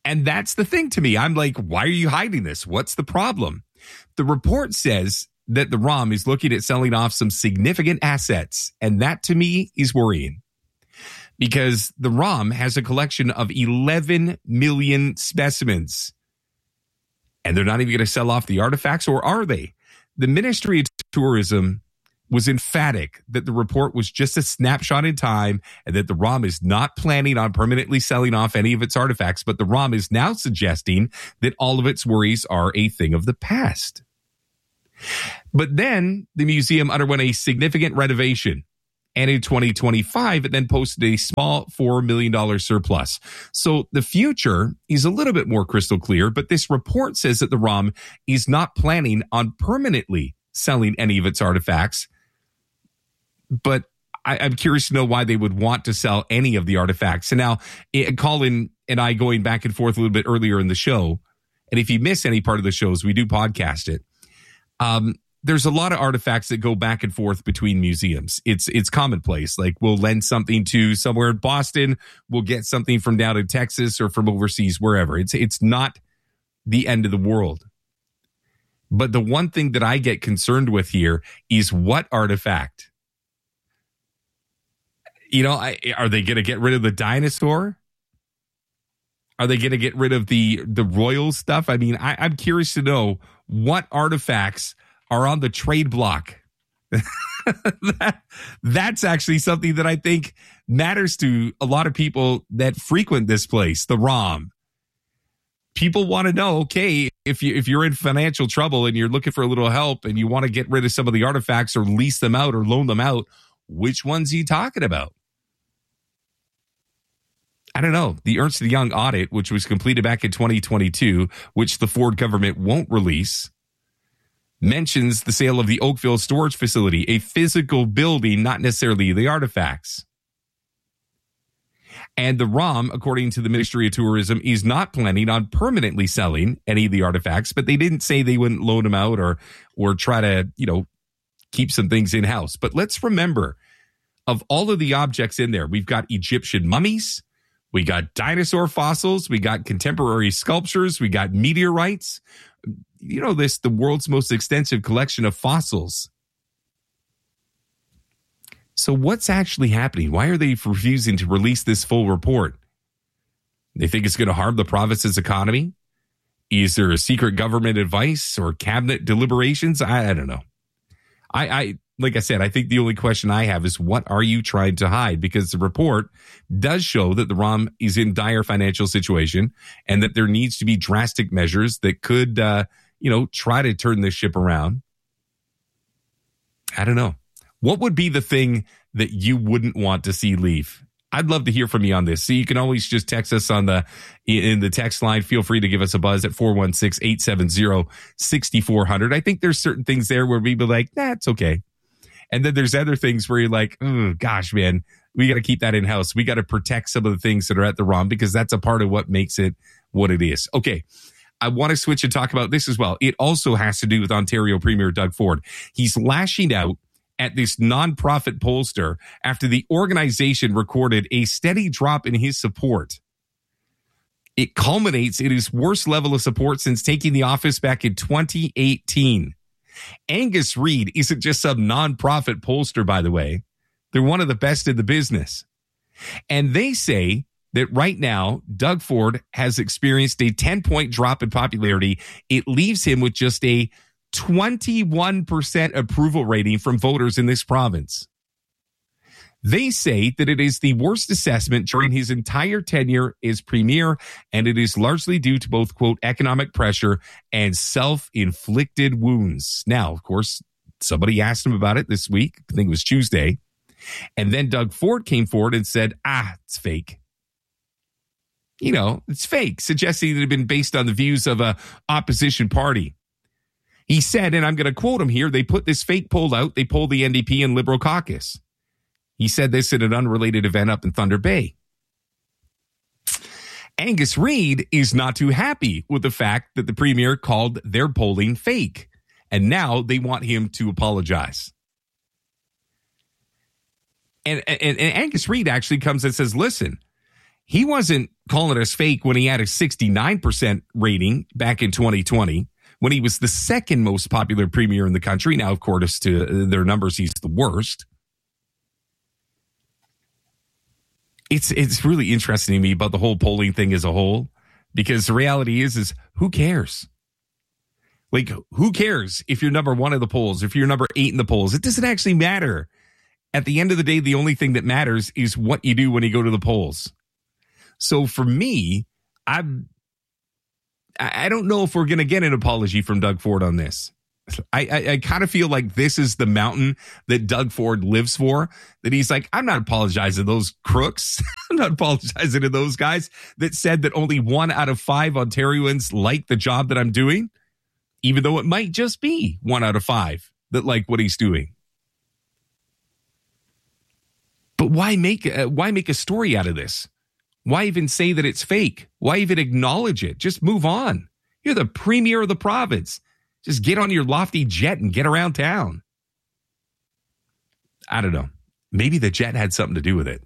And that's the thing to me. I'm like, why are you hiding this? What's the problem? The report says that the ROM is looking at selling off some significant assets. And that to me is worrying. Because the ROM has a collection of eleven million specimens. And they're not even going to sell off the artifacts, or are they? The Ministry of Tourism was emphatic that the report was just a snapshot in time and that the ROM is not planning on permanently selling off any of its artifacts, but the ROM is now suggesting that all of its worries are a thing of the past. But then the museum underwent a significant renovation, and in twenty twenty-five, it then posted a small four million dollars surplus. So the future is a little bit more crystal clear, but this report says that the ROM is not planning on permanently selling any of its artifacts. But I, I'm curious to know why they would want to sell any of the artifacts. And now, it, Colin and I going back and forth a little bit earlier in the show, and if you miss any part of the shows, we do podcast it. Um, there's a lot of artifacts that go back and forth between museums. It's it's commonplace. Like, we'll lend something to somewhere in Boston, we'll get something from down in Texas or from overseas, wherever. It's it's not the end of the world. But the one thing that I get concerned with here is what artifact? You know, I, are they going to get rid of the dinosaur? Are they going to get rid of the the royal stuff? I mean, I, I'm curious to know what artifacts are on the trade block. that, that's actually something that I think matters to a lot of people that frequent this place, the ROM. People want to know, okay, if you if you're in financial trouble and you're looking for a little help and you want to get rid of some of the artifacts or lease them out or loan them out, which ones are you talking about? I don't know. The Ernst and Young audit, which was completed back in twenty twenty-two, which the Ford government won't release, mentions the sale of the Oakville storage facility, a physical building, not necessarily the artifacts. And the ROM, according to the Ministry of Tourism, is not planning on permanently selling any of the artifacts, but they didn't say they wouldn't loan them out or or try to, you know, keep some things in-house. But let's remember, of all of the objects in there, we've got Egyptian mummies, we got dinosaur fossils, we got contemporary sculptures, we got meteorites. You know this, the world's most extensive collection of fossils. So what's actually happening? Why are they refusing to release this full report? They think it's going to harm the province's economy? Is there a secret government advice or cabinet deliberations? I, I don't know. I, I, like I said, I think the only question I have is, what are you trying to hide? Because the report does show that the ROM is in dire financial situation and that there needs to be drastic measures that could, uh, you know, try to turn this ship around. I don't know. What would be the thing that you wouldn't want to see leave? I'd love to hear from you on this. So you can always just text us on the in the text line. Feel free to give us a buzz at four one six, eight seven zero, six four zero zero. I think there's certain things there where we'd be like, nah, it's okay. And then there's other things where you're like, oh, gosh, man, we got to keep that in house. We got to protect some of the things that are at the ROM because that's a part of what makes it what it is. Okay. I want to switch and talk about this as well. It also has to do with Ontario Premier Doug Ford. He's lashing out at this nonprofit pollster after the organization recorded a steady drop in his support. It culminates in his worst level of support since taking the office back in twenty eighteen. Angus Reid isn't just some nonprofit pollster, by the way. They're one of the best in the business. And they say that right now, Doug Ford has experienced a ten-point drop in popularity. It leaves him with just a twenty-one percent approval rating from voters in this province. They say that it is the worst assessment during his entire tenure as premier, and it is largely due to both, quote, economic pressure and self-inflicted wounds. Now, of course, somebody asked him about it this week. I think it was Tuesday. And then Doug Ford came forward and said, ah, it's fake. You know, it's fake, suggesting it had been based on the views of a opposition party. He said, and I'm going to quote him here, they put this fake poll out. They polled the N D P and Liberal caucus. He said this at an unrelated event up in Thunder Bay. Angus Reid is not too happy with the fact that the premier called their polling fake. And now they want him to apologize. And, and, and Angus Reid actually comes and says, listen, He wasn't calling us fake when he had a sixty-nine percent rating back in twenty twenty, when he was the second most popular premier in the country. Now, of course, to their numbers, he's the worst. It's it's really interesting to me about the whole polling thing as a whole, because the reality is, is who cares? Like, who cares if you're number one in the polls, if you're number eight in the polls? It doesn't actually matter. At the end of the day, the only thing that matters is what you do when you go to the polls. So for me, I'm, I don't know if we're going to get an apology from Doug Ford on this. I, I, I kind of feel like this is the mountain that Doug Ford lives for, that he's like, I'm not apologizing to those crooks. I'm not apologizing to those guys that said that only one out of five Ontarians like the job that I'm doing, even though it might just be one out of five that like what he's doing. But why make uh, why make a story out of this? Why even say that it's fake? Why even acknowledge it? Just move on. You're the premier of the province. Just get on your lofty jet and get around town. I don't know. Maybe the jet had something to do with it.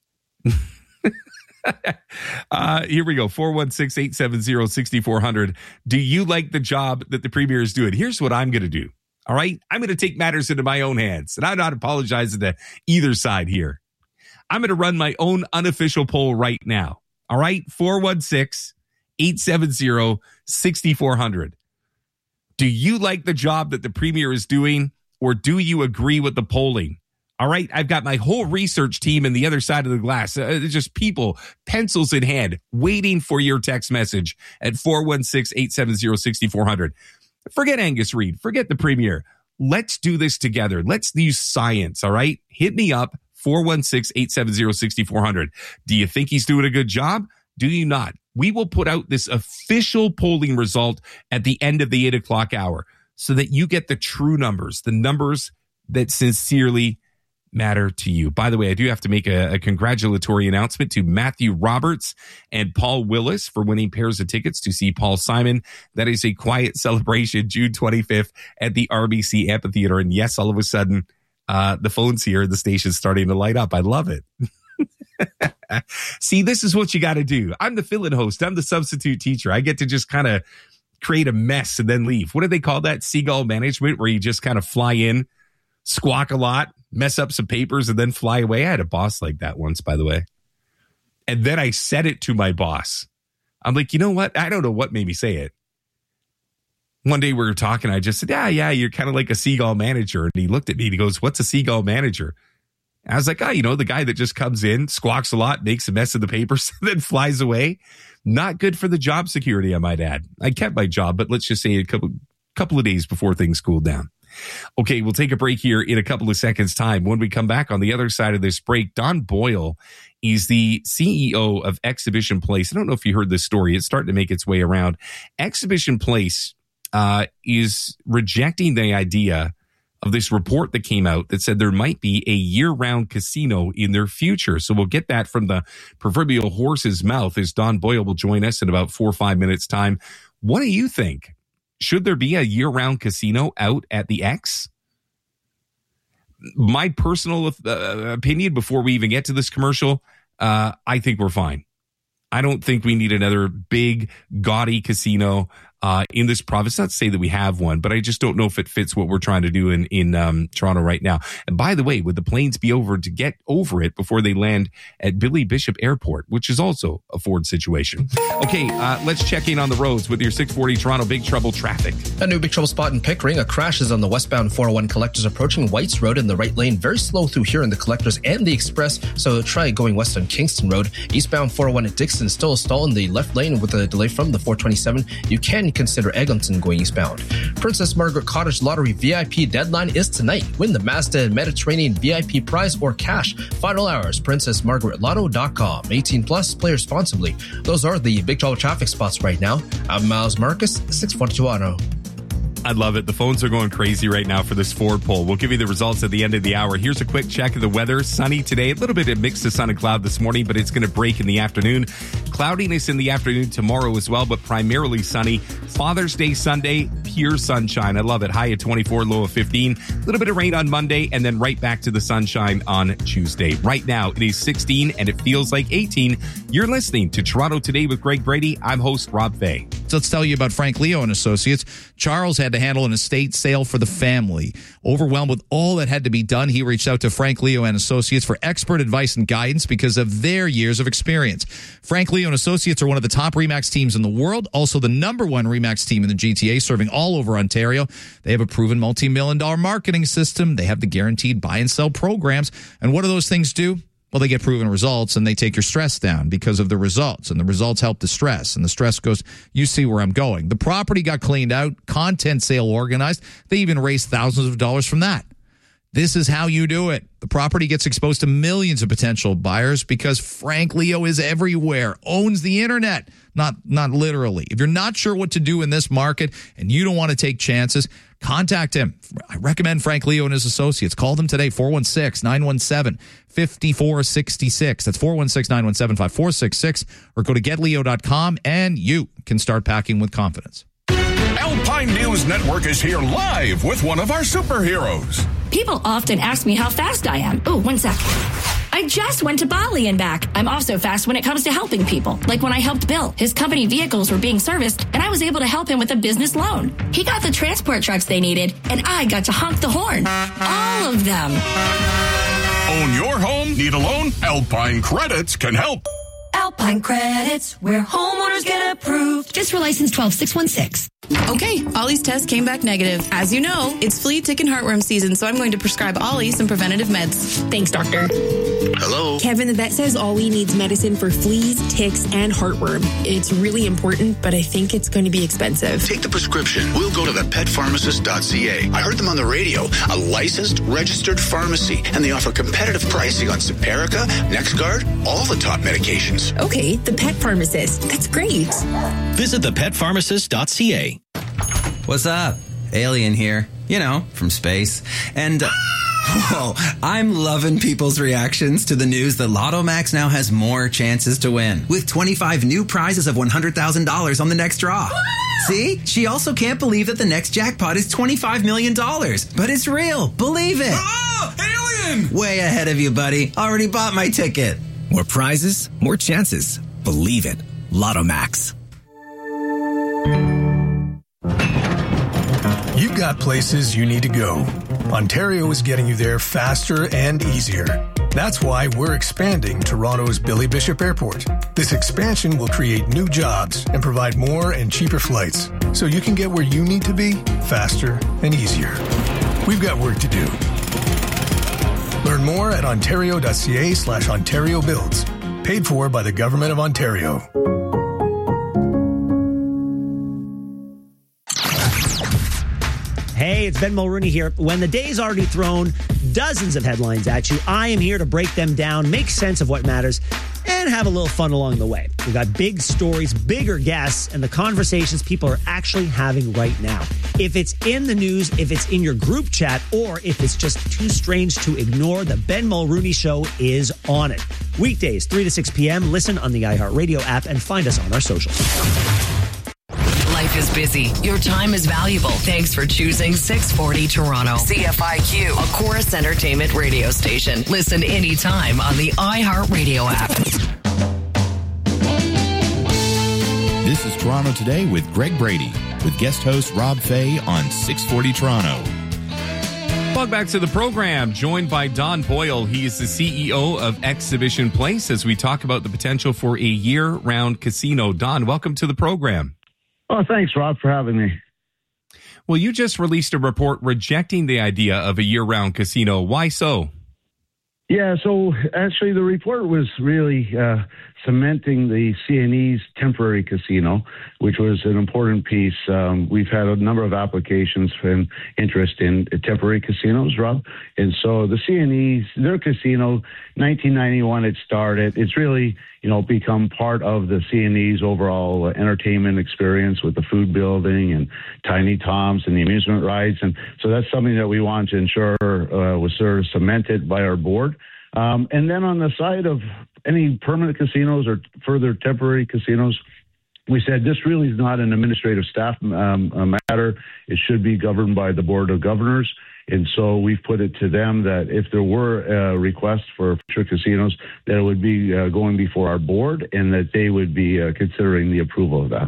uh, here we go. four one six, eight seven zero, six four zero zero. Do you like the job that the premier is doing? Here's what I'm going to do. All right. I'm going to take matters into my own hands. And I'm not apologizing to either side here. I'm going to run my own unofficial poll right now. All right. four one six, eight seven zero, six four zero zero. Do you like the job that the premier is doing, or do you agree with the polling? All right. I've got my whole research team in the other side of the glass. Uh, just people, pencils in hand, waiting for your text message at four one six, eight seven zero, six four zero zero. Forget Angus Reid. Forget the premier. Let's do this together. Let's use science. All right. Hit me up. four one six, eight seven zero, six four zero zero. Do you think he's doing a good job? Do you not? We will put out this official polling result at the end of the eight o'clock hour so that you get the true numbers, the numbers that sincerely matter to you. By the way, I do have to make a, a congratulatory announcement to Matthew Roberts and Paul Willis for winning pairs of tickets to see Paul Simon. That is a quiet celebration June twenty-fifth at the R B C Amphitheater. And yes, all of a sudden, uh, the phones here, the station's starting to light up. I love it. See, this is what you got to do. I'm the fill-in host. I'm the substitute teacher. I get to just kind of create a mess and then leave. What do they call that? Seagull management, where you just kind of fly in, squawk a lot, mess up some papers, and then fly away. I had a boss like that once, by the way. And then I said it to my boss. I'm like, you know what? I don't know what made me say it. One day we were talking. I just said, yeah, yeah, you're kind of like a seagull manager. And he looked at me and he goes, what's a seagull manager? I was like, oh, you know, the guy that just comes in, squawks a lot, makes a mess of the papers, then flies away. Not good for the job security, I might add. I kept my job, but let's just say a couple, couple of days before things cooled down. Okay, we'll take a break here in a couple of seconds' time. When we come back on the other side of this break, Don Boyle is the C E O of Exhibition Place. I don't know if you heard this story. It's starting to make its way around. Exhibition Place uh, is rejecting the idea of this report that came out that said there might be a year-round casino in their future. So we'll get that from the proverbial horse's mouth as Don Boyle will join us in about four or five minutes' time. What do you think? Should there be a year-round casino out at the X? My personal uh, opinion, before we even get to this commercial, uh, I think we're fine. I don't think we need another big, gaudy casino uh, in this province. Not to say that we have one, but I just don't know if it fits what we're trying to do in, in um, Toronto right now. And by the way, would the planes be over to get over it before they land at Billy Bishop Airport, which is also a Ford situation? Okay, uh, let's check in on the roads with your six forty Toronto Big Trouble traffic. A new Big Trouble spot in Pickering. A crash is on the westbound four oh one collectors approaching Whites Road in the right lane. Very slow through here in the collectors and the express, so try going west on Kingston Road. Eastbound four oh one at Dixon still a stall in the left lane with a delay from the four twenty-seven. You can consider Eglinton going eastbound. Princess Margaret Cottage Lottery V I P deadline is tonight. Win the Mazda Mediterranean V I P prize or cash. Final hours, princess margaret lotto dot com. eighteen plus, play responsibly. Those are the Big Trouble traffic spots right now. I'm Miles Marcus, six forty Toronto. I love it. The phones are going crazy right now for this Ford poll. We'll give you the results at the end of the hour. Here's a quick check of the weather. Sunny today. A little bit of mix of sun and cloud this morning, but it's going to break in the afternoon. Cloudiness in the afternoon tomorrow as well, but primarily sunny. Father's Day Sunday, pure sunshine. I love it. High at twenty-four, low of fifteen. A little bit of rain on Monday, and then right back to the sunshine on Tuesday. Right now, it is sixteen, and it feels like eighteen. You're listening to Toronto Today with Greg Brady. I'm host Rob Fay. So let's tell you about Frank Leo and Associates. Charles had to handle an estate sale for the family. Overwhelmed with all that had to be done, he reached out to Frank Leo and Associates for expert advice and guidance because of their years of experience. Frank Leo and Associates are one of the top RE/MAX teams in the world, also the number one RE/MAX team in the G T A, serving all over Ontario. They have a proven multi-million dollar marketing system. They have the guaranteed buy and sell programs. And what do those things do? Well, they get proven results, and they take your stress down because of the results, and the results help the stress, and the stress goes, you see where I'm going. The property got cleaned out, content sale organized. They even raised thousands of dollars from that. This is how you do it. The property gets exposed to millions of potential buyers because Frank Leo is everywhere, owns the internet, not not literally. If you're not sure what to do in this market and you don't want to take chances, contact him. I recommend Frank Leo and his associates. Call them today, four one six, nine one seven, five four six six. That's four one six, nine one seven, five four six six. Or go to get leo dot com and you can start packing with confidence. Alpine News Network is here live with one of our superheroes. People often ask me how fast I am. Oh, one sec. I just went to Bali and back. I'm also fast when it comes to helping people. Like when I helped Bill. His company vehicles were being serviced, and I was able to help him with a business loan. He got the transport trucks they needed, and I got to honk the horn. All of them. Own your home? Need a loan? Alpine Credits can help. Alpine Credits, where homeowners get approved. Just for license twelve six one six. Okay, Ollie's test came back negative. As you know, it's flea, tick, and heartworm season, so I'm going to prescribe Ollie some preventative meds. Thanks, doctor. Hello? Kevin, the vet says Ollie needs medicine for fleas, ticks, and heartworm. It's really important, but I think it's going to be expensive. Take the prescription. We'll go to the pet pharmacist dot c a. I heard them on the radio. A licensed, registered pharmacy, and they offer competitive pricing on Simparica, NexGard, all the top medications. Okay, the pet pharmacist. That's great. Visit the pet pharmacist dot c a. What's up? Alien here. You know, from space. And, uh, whoa, I'm loving people's reactions to the news that Lotto Max now has more chances to win. With twenty-five new prizes of one hundred thousand dollars on the next draw. See? She also can't believe that the next jackpot is twenty-five million dollars. But it's real. Believe it. Oh, alien! Way ahead of you, buddy. Already bought my ticket. More prizes, more chances. Believe it. Lotto Max. You've got places you need to go. Ontario is getting you there faster and easier. That's why we're expanding Toronto's Billy Bishop Airport. This expansion will create new jobs and provide more and cheaper flights, so you can get where you need to be faster and easier. We've got work to do. Learn more at ontario dot c a slash Ontario Builds. Paid for by the Government of Ontario. Hey, it's Ben Mulrooney here. When the day's already thrown dozens of headlines at you, I am here to break them down, make sense of what matters, and have a little fun along the way. We've got big stories, bigger guests, and the conversations people are actually having right now. If it's in the news, if it's in your group chat, or if it's just too strange to ignore, the Ben Mulrooney Show is on it. Weekdays, three to six p.m. Listen on the iHeartRadio app and find us on our socials. Life is busy. Your time is valuable. Thanks for choosing six forty Toronto. C F I Q, a Chorus Entertainment radio station. Listen anytime on the iHeartRadio app. This is Toronto Today with Greg Brady, with guest host Rob Fay on six forty Toronto. Welcome back to the program, joined by Don Boyle. He is the C E O of Exhibition Place as we talk about the potential for a year-round casino. Don, welcome to the program. Oh, thanks, Rob, for having me. Well, you just released a report rejecting the idea of a year-round casino. Why so? Yeah, so actually the report was really uh, cementing the C N E's temporary casino, which was an important piece. Um, we've had a number of applications and interest in temporary casinos, Rob. And so the C N E's, their casino, nineteen ninety-one it started. It's really, you know, become part of the C N E's overall entertainment experience with the food building and Tiny Tom's and the amusement rides. And so that's something that we want to ensure uh, was sort of cemented by our board. Um, and then on the side of any permanent casinos or further temporary casinos, we said this really is not an administrative staff um, matter. It should be governed by the Board of Governors. And so we've put it to them that if there were uh, requests for future casinos, that it would be uh, going before our board and that they would be uh, considering the approval of that.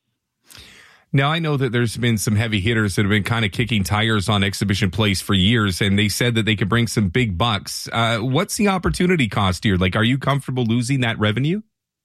Now, I know that there's been some heavy hitters that have been kind of kicking tires on Exhibition Place for years, and they said that they could bring some big bucks. Uh, what's the opportunity cost here? Like, are you comfortable losing that revenue?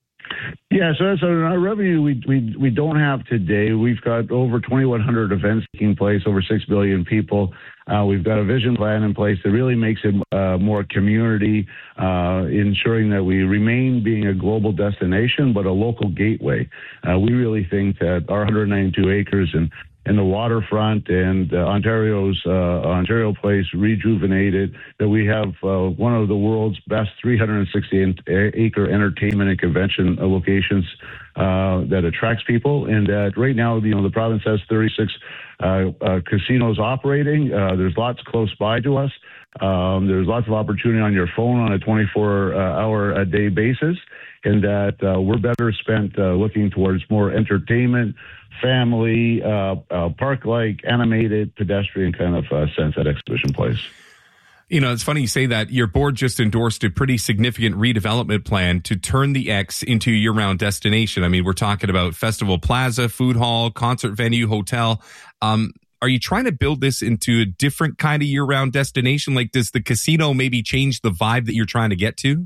Yeah, so that's our revenue we, we we don't have today. We've got over twenty-one hundred events taking place, over six billion people. Uh, we've got a vision plan in place that really makes it uh, more community, uh, ensuring that we remain being a global destination, but a local gateway. Uh, we really think that our one hundred ninety-two acres and in the waterfront and uh, Ontario's uh, Ontario Place rejuvenated, that we have uh, one of the world's best three hundred sixty acre entertainment and convention locations uh, that attracts people. And that right now, you know, the province has thirty-six uh, uh, casinos operating. Uh, there's lots close by to us. Um, there's lots of opportunity on your phone on a twenty-four hour a day basis, and that uh, we're better spent uh, looking towards more entertainment, family, uh, uh, park-like, animated, pedestrian kind of uh, sense at Exhibition Place. You know, it's funny you say that. Your board just endorsed a pretty significant redevelopment plan to turn the X into a year-round destination. I mean, we're talking about Festival Plaza, food hall, concert venue, hotel. Um, are you trying to build this into a different kind of year-round destination? Like, does the casino maybe change the vibe that you're trying to get to?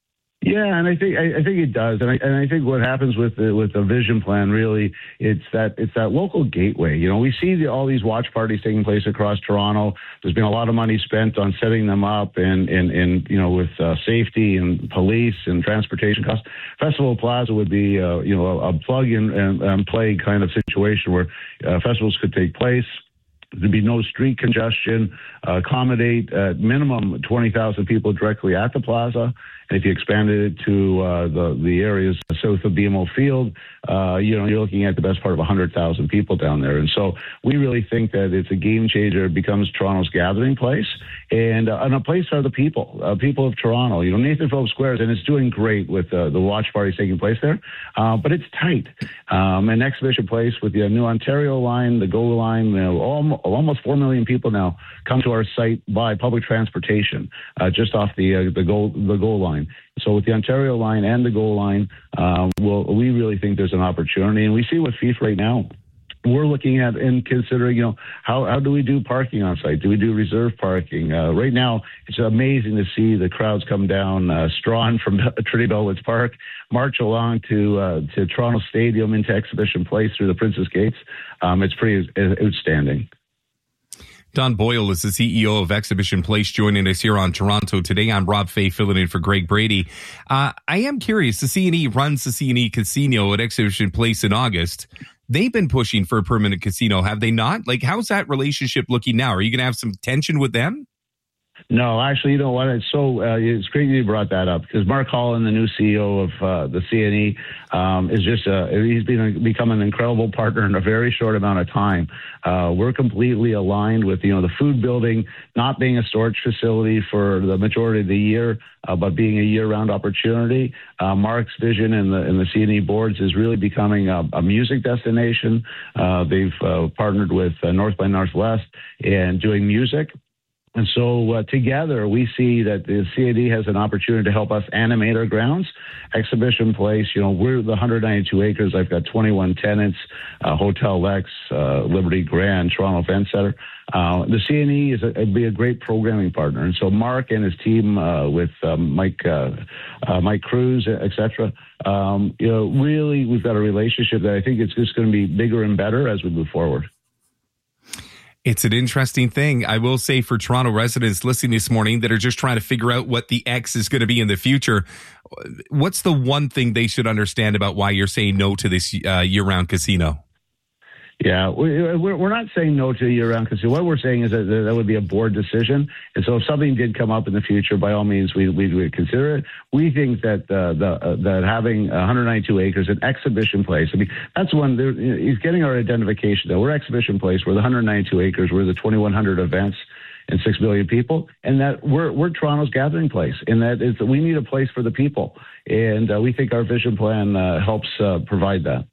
Yeah, and I think I, I think it does, and I and I think what happens with the with the vision plan really it's that it's that local gateway. You know, we see the, all these watch parties taking place across Toronto. There's been a lot of money spent on setting them up, and and, and you know with uh, safety and police and transportation costs. Festival Plaza would be uh, you know a, a plug in and, and play kind of situation where uh, festivals could take place. There'd be no street congestion, uh, accommodate at minimum twenty thousand people directly at the plaza. And if you expanded it to uh, the, the areas south of B M O Field, uh, you know, you're looking at the best part of one hundred thousand people down there. And so we really think that it's a game changer. It becomes Toronto's gathering place and, uh, and a place for the people, uh, people of Toronto. You know, Nathan Phillips Square, and it's doing great with uh, the watch parties taking place there, uh, but it's tight. Um, and Exhibition Place with the new Ontario line, the GO line, you know, almost, almost four million people now come to our site by public transportation, uh, just off the, uh, the GO, the GO line. So with the Ontario line and the GO line, um, we'll, we really think there's an opportunity. And we see with F I F right now, we're looking at and considering, you know, how, how do we do parking on site? Do we do reserve parking? Uh, right now, it's amazing to see the crowds come down uh, Strawn from Trinity Bellwoods Park, march along to uh, to Toronto Stadium into Exhibition Place through the Princess Gates. Um, it's pretty outstanding. Don Boyle is the C E O of Exhibition Place, joining us here on Toronto Today. I'm Rob Fay, filling in for Greg Brady. Uh, I am curious, the C N E runs the C N E Casino at Exhibition Place in August. They've been pushing for a permanent casino, have they not? Like, how's that relationship looking now? Are you going to have some tension with them? No, actually, you know what? It's so uh, it's great you brought that up because Mark Holland, the new C E O of uh, the C N E, um, is just uh, he's been a, become an incredible partner in a very short amount of time. Uh, we're completely aligned with you know the food building not being a storage facility for the majority of the year, uh, but being a year-round opportunity. Uh, Mark's vision in the in the C N E boards is really becoming a, a music destination. Uh, they've uh, partnered with uh, North by Northwest and doing music. And so uh, together, we see that the C N E has an opportunity to help us animate our grounds. Exhibition Place, you know, we're the one hundred ninety-two acres. I've got twenty-one tenants, uh, Hotel Lex, uh, Liberty Grand, Toronto Event Center. Uh, the C N E is a, it'd be a great programming partner. And so Mark and his team uh, with um, Mike uh, uh, Mike Cruz, et cetera, um, you know, really we've got a relationship that I think it's just going to be bigger and better as we move forward. It's an interesting thing. I will say for Toronto residents listening this morning that are just trying to figure out what the X is going to be in the future, what's the one thing they should understand about why you're saying no to this uh, year-round casino? Yeah, we, we're not saying no to year-round casino. What we're saying is that that would be a board decision. And so if something did come up in the future, by all means, we, we would consider it. We think that uh, the, uh, that having one hundred ninety-two acres, an exhibition place, I mean, that's one, he's getting our identification. Though. We're exhibition place. We're the one hundred ninety-two acres. We're the twenty-one hundred events and six million people. And that we're, we're Toronto's gathering place. And that is, we need a place for the people. And uh, we think our vision plan uh, helps uh, provide that.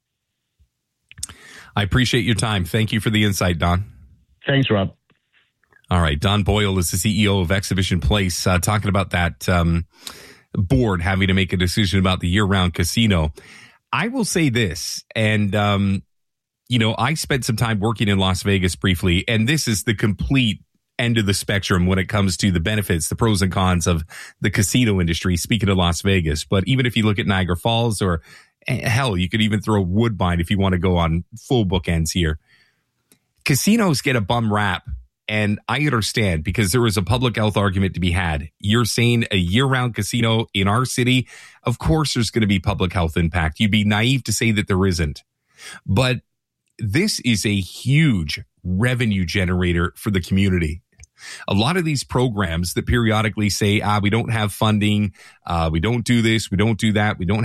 I appreciate your time. Thank you for the insight, Don. Thanks, Rob. All right. Don Boyle is the C E O of Exhibition Place, uh, talking about that um, board having to make a decision about the year-round casino. I will say this, and, um, you know, I spent some time working in Las Vegas briefly, and this is the complete end of the spectrum when it comes to the benefits, the pros and cons of the casino industry, speaking of Las Vegas. But even if you look at Niagara Falls or hell, you could even throw Woodbine if you want to go on full bookends here. Casinos get a bum rap, and I understand because there was a public health argument to be had. You're saying a year-round casino in our city, of course there's going to be public health impact. You'd be naive to say that there isn't. But this is a huge revenue generator for the community. A lot of these programs that periodically say, ah, we don't have funding, uh, we don't do this, we don't do that, we don't